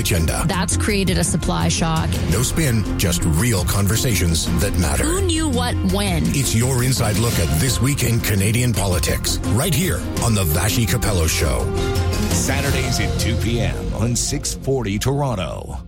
agenda. That's created a supply shock. No spin, just real conversations that matter. Who knew what when? It's your inside look at this week in Canadian politics, right here on the Vassy Capello Show. Saturdays at 2 p.m. on 640 Toronto.